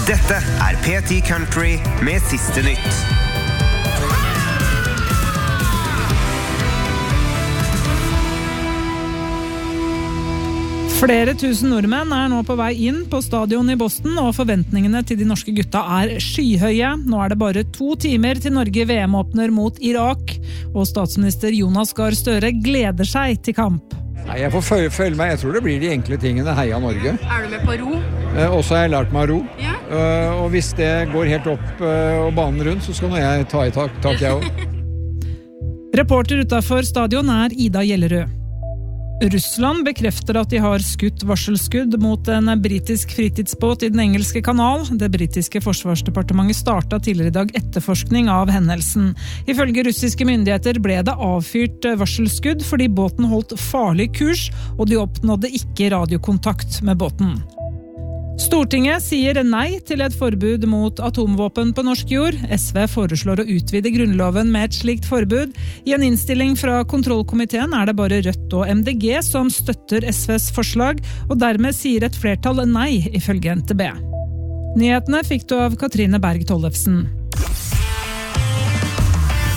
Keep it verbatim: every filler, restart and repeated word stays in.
Dette er P ti Country med siste nytt. Flere tusen nordmenn er nå på vei inn på stadion i Boston, og forventningene til de norske gutta er skyhøye. Nå er det bare to timer til Norge V M-åpner mot Irak, og statsminister Jonas Gahr Støre gleder seg til kamp. Nei, jeg får følge, følge meg. Jeg tror det blir de enkle tingene. Heia Norge. Er du med på ro? Eh, også har jeg lært meg å ro. Ja. Eh, og hvis det går helt opp eh, og banen rundt, så skal nå jeg ta i tak, tak jeg også. Reporter utenfor stadion er Ida Gjellerød. Russland bekrefter at de har skutt varselskudd mot en britisk fritidsbåt i den engelske kanal. Det britiske forsvarsdepartementet startet tidligere i dag etterforskning av hendelsen. Ifølge russiske myndigheter ble det avfyrt varselskudd fordi båten holdt farlig kurs, og de oppnådde ikke radiokontakt med båten. Stortinget sier nei til et forbud mot atomvåpen på norsk jord. S V foreslår å utvide grunnloven med et slikt forbud. I en innstilling fra kontrollkomiteen er det bare Rødt og M D G som støtter S Vs forslag, og dermed sier et flertall nei, ifølge N T B. Nyhetene fikk du av Katrine Berg Tollefsen.